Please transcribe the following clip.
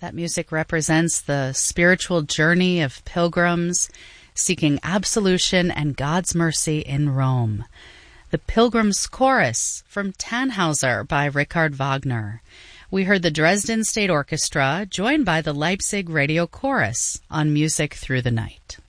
That music represents the spiritual journey of pilgrims seeking absolution and God's mercy in Rome. The Pilgrim's Chorus from Tannhauser by Richard Wagner. We heard the Dresden State Orchestra joined by the Leipzig Radio Chorus on Music Through the Night.